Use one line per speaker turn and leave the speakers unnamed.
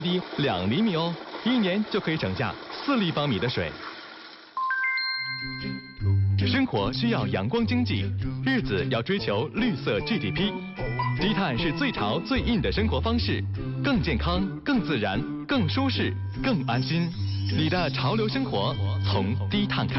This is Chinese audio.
低2厘米哦，1年就可以省下4立方米的水。生活需要阳光经济，日子要追求绿色 GDP。低碳是最潮最硬的生活方式，更健康、更自然、更舒适、更安心。你的潮流生活从低碳开始。